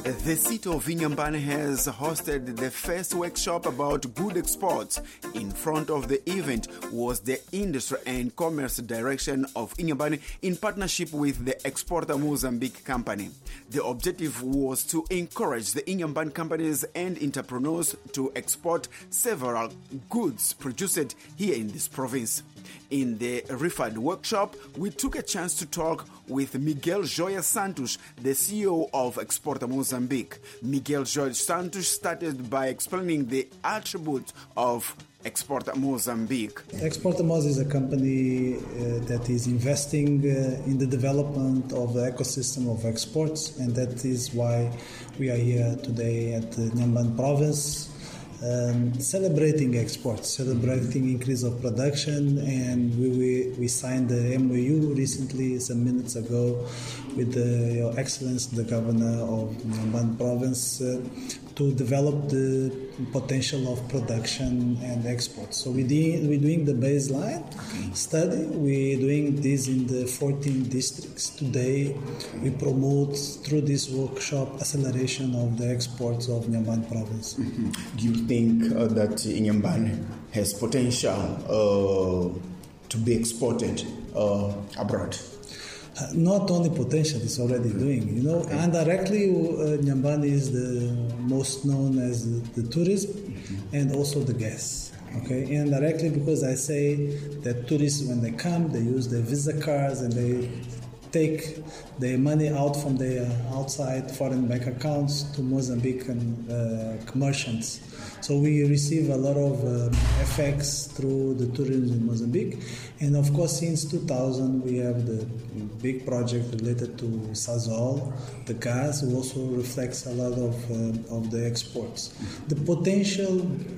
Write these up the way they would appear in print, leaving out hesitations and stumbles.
The city of Inyambane has hosted the first workshop about good exports. In front of the event was the Industry and Commerce Direction of Inyambane in partnership with the Exporter Mozambique company. The objective was to encourage the Inyambane companies and entrepreneurs to export several goods produced here in this province. In the referred workshop, we took a chance to talk with Miguel Joia Santos, the CEO of Exporter Mozambique. Miguel Joia Santos started by explaining the attributes of Exporter Mozambique. Exporter Moz is a company that is investing in the development of the ecosystem of exports, and that is why we are here today at the Inyambane province. Celebrating exports, celebrating increase of production, and we signed the MOU recently, some minutes ago, with Your Excellency, the Governor of Inyambane province, to develop the potential of production and exports. So we're doing the baseline study. We're doing this in the 14 districts. Today, we promote through this workshop acceleration of the exports of Inyambane province. Mm-hmm. Do you think that Inyambane has potential to be exported abroad? Not only potential, it's already doing. Indirectly, Inyambane is the most known as the tourism and also the gas. Okay, indirectly because I say that tourists, when they come, they use their Visa cards and they take their money out from their outside foreign bank accounts to Mozambican merchants. So we receive a lot of FX through the tourism in Mozambique. And of course, since 2000, we have the big project related to Sasol, the gas, who also reflects a lot of the exports. The potential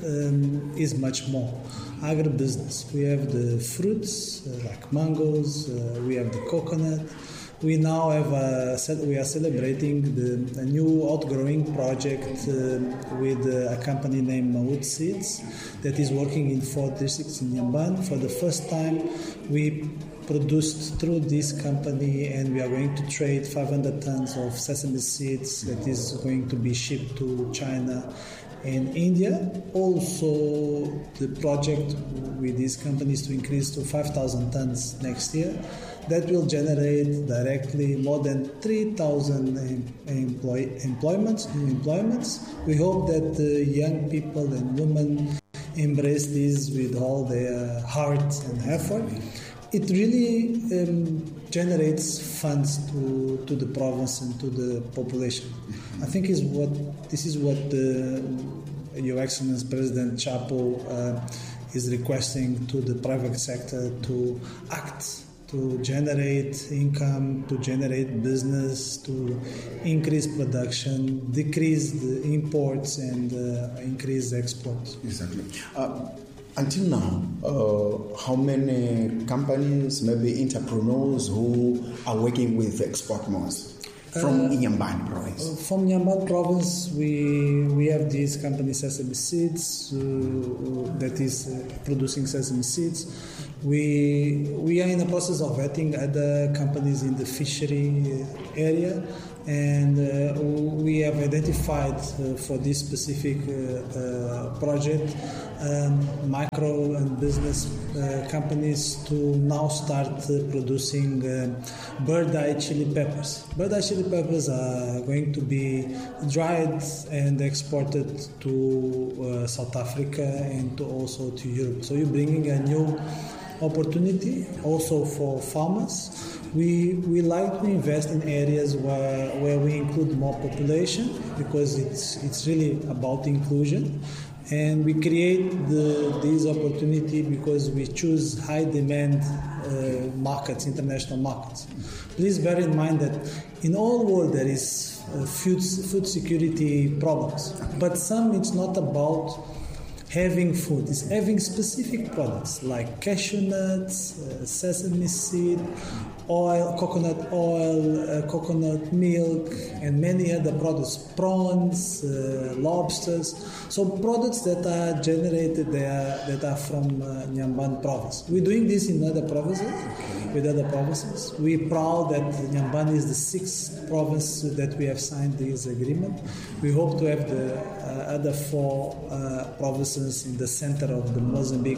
is much more. Agribusiness, we have the fruits like mangoes, we have the coconut. We now have we are celebrating a new outgrowing project with a company named Maud Seeds that is working in 4 districts in Inyambane. For the first time, we produced through this company, and we are going to trade 500 tons of sesame seeds that is going to be shipped to China and India. Also, the project with these companies to increase to 5,000 tons next year. That will generate directly more than 3,000 new employments. We hope that the young people and women embrace this with all their heart and effort. It really generates funds to the province and to the population. I think this is what Your Excellency President Chapo is requesting to the private sector to act, to generate income, to generate business, to increase production, decrease the imports, and increase exports. Exactly. Until now, how many companies, maybe entrepreneurs who are working with Export Moz from Inyambane province? From Inyambane province, we have this company Sesame Seeds that is producing sesame seeds. We are in the process of vetting other companies in the fishery area, and we have identified for this specific project micro and business companies to now start producing bird-eye chili peppers. Bird-eye chili peppers are going to be dried and exported to South Africa and also to Europe. So you're bringing a new opportunity also for farmers. We like to invest in areas where we include more population, because it's really about inclusion, and we create this opportunity because we choose high demand markets, international markets. Please bear in mind that in all world there is food security problems, but some it's not about having food, is having specific products like cashew nuts, sesame seed, oil, coconut milk, and many other products, prawns, lobsters. So products that are generated there that are from Nyamban province. We're doing this in other provinces, with other provinces. We're proud that Nyamban is the 6th province that we have signed this agreement. We hope to have the other 4 provinces in the center of the Mozambique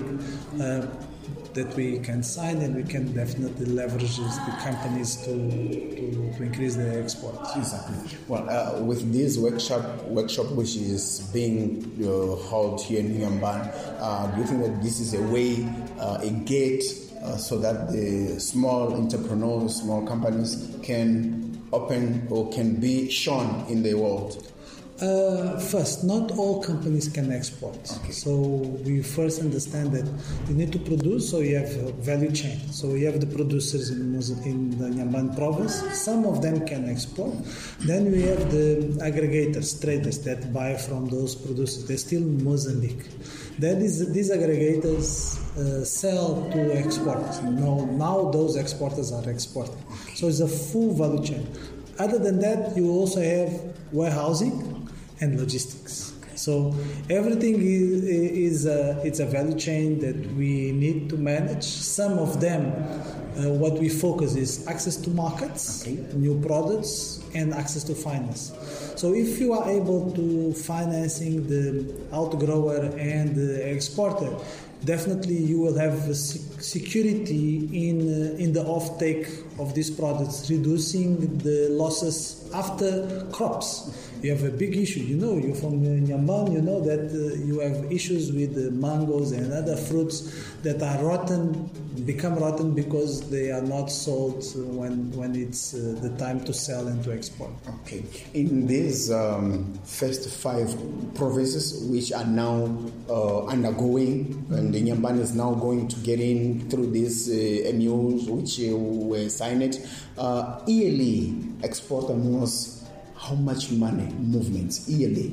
that we can sign, and we can definitely leverage the companies to increase their exports. Exactly. Well, with this workshop which is being held here in Nyamban, do you think that this is a way, a gate, so that the small entrepreneurs, small companies can open or can be shown in the world? First, not all companies can export. Okay. So we first understand that you need to produce, so you have a value chain. So you have the producers in the Nyamban province. Some of them can export. Then we have the aggregators, traders that buy from those producers. They're still in Mozambique. That is, these aggregators sell to exporters. Now those exporters are exporting. So it's a full value chain. Other than that, you also have warehousing and logistics. So everything is it's a value chain that we need to manage. Some of them, what we focus is access to markets, new products, and access to finance. So if you are able to financing the outgrower and the exporter, definitely you will have security in the offtake of these products, reducing the losses after crops. You have a big issue. You're from Nyamban, you know that you have issues with mangoes and other fruits that are rotten, become rotten because they are not sold when it's the time to sell and to export. Okay. In these first 5 provinces which are now undergoing, and the Nyamban is now going to get in through these MOUs which were signed, yearly export amounts, how much money movements yearly?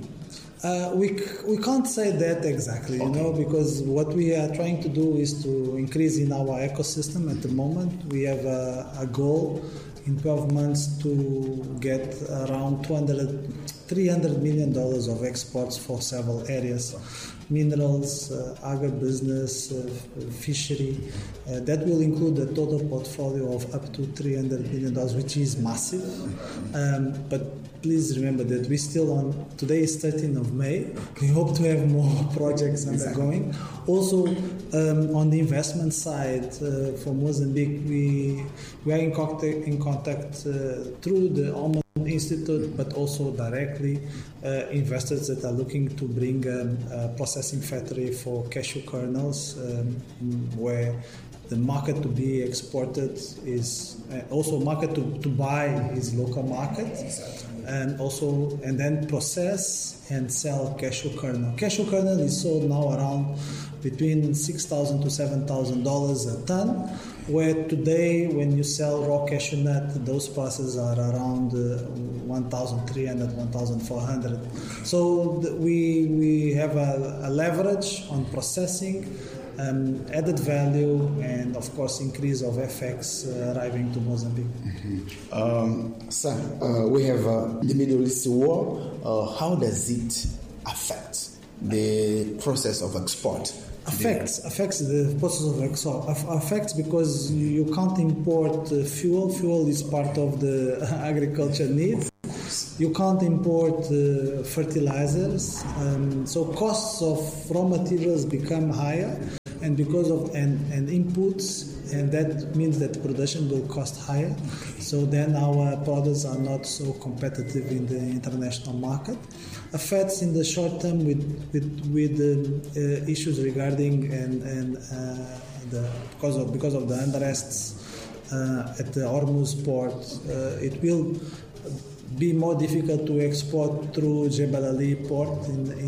We can't say that exactly, because what we are trying to do is to increase in our ecosystem at the moment. We have a goal in 12 months to get around $300 million of exports for several areas. Minerals, agribusiness, fishery. That will include a total portfolio of up to $300 million, which is massive. But please remember that we're still on, today is 13th of May. We hope to have more projects undergoing. Also, on the investment side, for Mozambique, we are in contact through the Almond Institute, but also directly investors that are looking to bring a processing factory for cashew kernels, where the market to be exported is also market to buy is local market, and then process and sell cashew kernel. Cashew kernel is sold now around between $6,000 to $7,000 a ton, where today when you sell raw cashew nut, those prices are around 1,300, 1,400. So we have a leverage on processing, added value, and of course increase of FX arriving to Mozambique. Sir, we have the Middle East war. How does it affect the process of export? Affects the process of export. Affects because you can't import fuel. Fuel is part of the agriculture needs. You can't import fertilizers. So costs of raw materials become higher, and because of and inputs, and that means that production will cost higher. So then our products are not so competitive in the international market. Affects in the short term with issues regarding because of the unrests at the Hormuz port. It will be more difficult to export through Jebel Ali port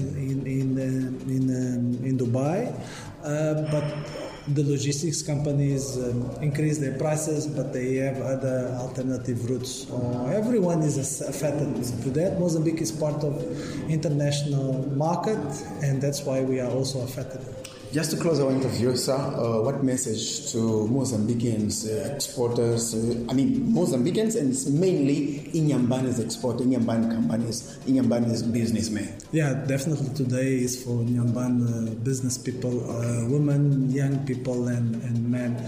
in Dubai, but the logistics companies increase their prices, but they have other alternative routes. Everyone is affected to that. Mozambique is part of international market, and that's why we are also affected. Just to close our interview, sir, what message to Mozambicans, exporters, Mozambicans and mainly Inyambane's exporter, Inyambane companies, Inyambane's businessmen? Yeah, definitely today is for Inyambane business people, women, young people and men.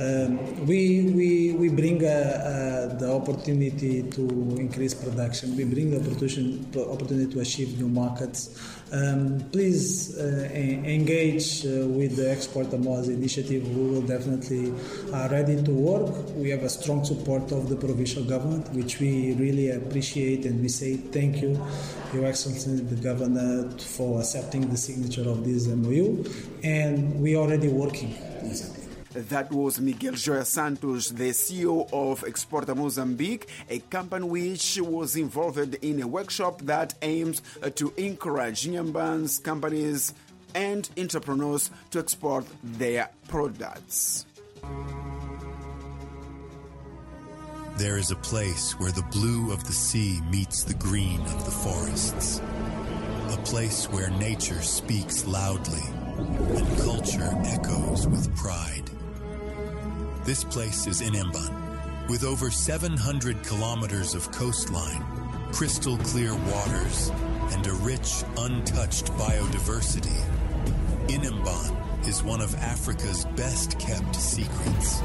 We bring the opportunity to increase production. We bring the opportunity to achieve new markets. Please engage with the Export Moz initiative. We will definitely are ready to work. We have a strong support of the provincial government, which we really appreciate, and we say thank you, Your Excellency, the Governor, for accepting the signature of this MOU, and we are already working. That was Miguel Joia Santos, the CEO of Exporta Mozambique, a company which was involved in a workshop that aims to encourage Inyambane's companies and entrepreneurs to export their products. There is a place where the blue of the sea meets the green of the forests. A place where nature speaks loudly and culture echoes with pride. This place is Inyambane, with over 700 kilometers of coastline, crystal clear waters, and a rich, untouched biodiversity. Inyambane is one of Africa's best kept secrets.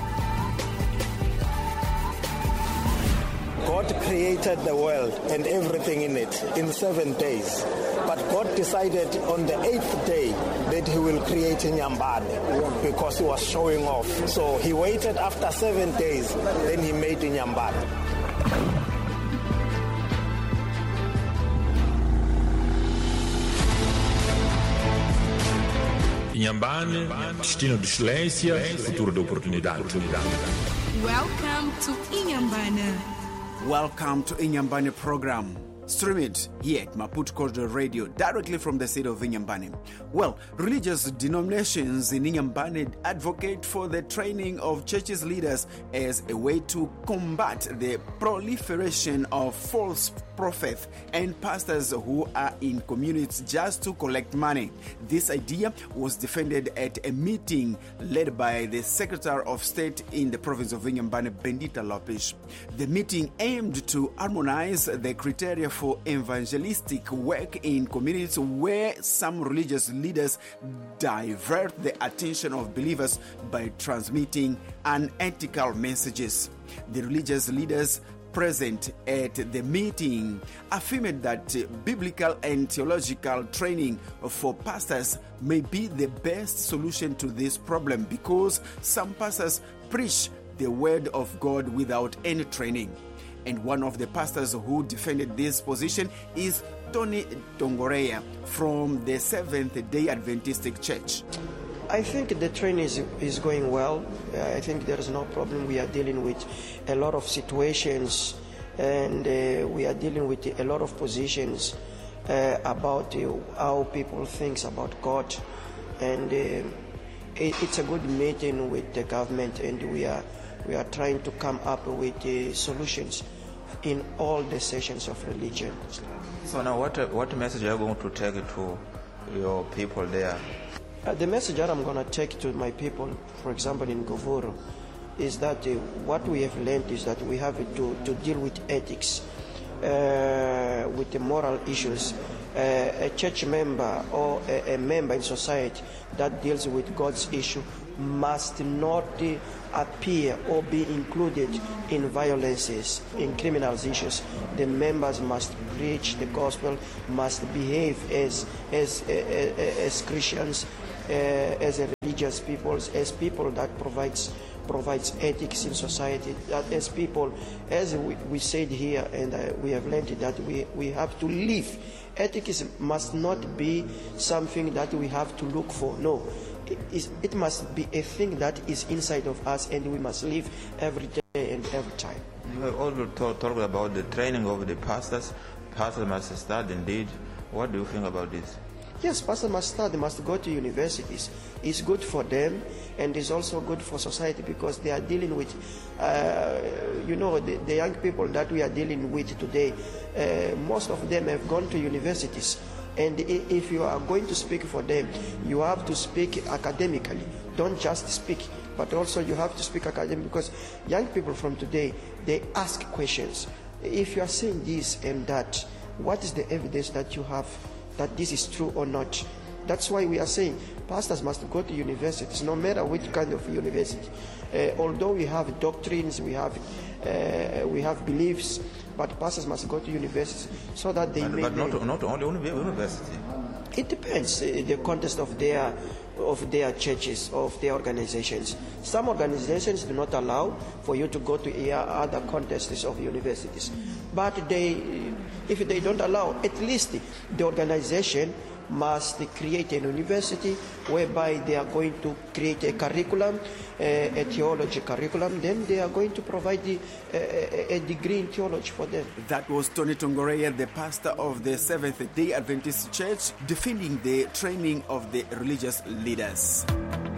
God created the world and everything in it in 7 days. But God decided on the 8th day that he will create Inyambane because he was showing off. So he waited after 7 days, then he made Inyambane. Inyambane, destino de excelência, futuro de oportunidade. Welcome to Inyambane. Welcome to Inyambane program. Stream it here at Maputo Corridor Radio, directly from the city of Inyambane. Well, religious denominations in Inyambane advocate for the training of churches leaders as a way to combat the proliferation of false prophets and pastors who are in communities just to collect money. This idea was defended at a meeting led by the Secretary of State in the province of Inyambane, Bendita Lopes. The meeting aimed to harmonize the criteria for evangelistic work in communities where some religious leaders divert the attention of believers by transmitting unethical messages. The religious leaders present at the meeting affirmed that biblical and theological training for pastors may be the best solution to this problem because some pastors preach the word of God without any training. And one of the pastors who defended this position is Tony Tongoreya from the Seventh-day Adventistic Church. I think the training is going well. I think there is no problem. We are dealing with a lot of situations and we are dealing with a lot of positions about how people think about God. And it's a good meeting with the government, and we are trying to come up with solutions in all the sessions of religion. So now what message are you going to take to your people there? The message that I'm going to take to my people, for example in Govoro, is that what we have learned is that we have to deal with ethics, with the moral issues. A church member or a member in society that deals with God's issue must not appear or be included in violences, in criminal issues. The members must preach the gospel, must behave as Christians, as religious peoples, as people that provides ethics in society, that as people, as we said here, and we have learned that we have to live. Ethics must not be something that we have to look for. No, it must be a thing that is inside of us, and we must live every day and every time. You have also talked about the training of the pastors. Pastors must study indeed. What do you think about this? Yes, pastors must study, must go to universities. It's good for them, and it's also good for society because they are dealing with, the young people that we are dealing with today. Most of them have gone to universities, And if you are going to speak for them, you have to speak academically. Don't just speak, but also you have to speak academically, because young people from today, they ask questions. If you are saying this and that, what is the evidence that you have that this is true or not? That's why we are saying pastors must go to universities, no matter which kind of university. Although we have doctrines, we have beliefs, but pastors must go to universities so that they may... But not only university. It depends the context of their churches, of their organizations. Some organizations do not allow for you to go to other contexts of universities. But if they don't allow, at least the organization must create a university whereby they are going to create a curriculum, a theology curriculum. Then they are going to provide a degree in theology for them. That was Tony Tongoreya, the pastor of the Seventh-day Adventist Church, defending the training of the religious leaders.